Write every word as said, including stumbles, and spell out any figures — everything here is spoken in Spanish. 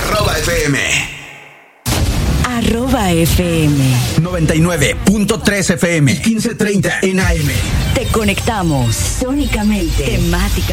Arroba F M. Arroba F M. noventa y nueve punto tres F M. quince treinta en A M. Te conectamos sónicamente, temática.